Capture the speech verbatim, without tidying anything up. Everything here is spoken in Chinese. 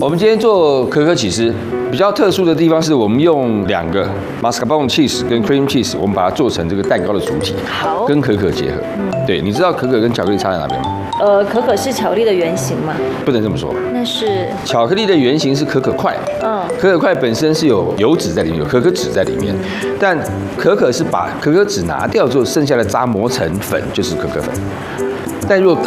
我们今天做可可起司，比较特殊的地方是我们用两个 mascarpone cheese 跟 cream cheese， 我们把它做成这个蛋糕的主体， 好， 跟可可结合。嗯，对，你知道可可跟巧克力差在哪边吗？ 呃，可可是巧克力的原型吗？ 不能这么说， 那是巧克力的原型是可可块，嗯，可可块本身是有油脂在里面，有可可脂在里面，但可可是把可可脂拿掉之后，剩下的渣磨成粉就是可可粉。但如果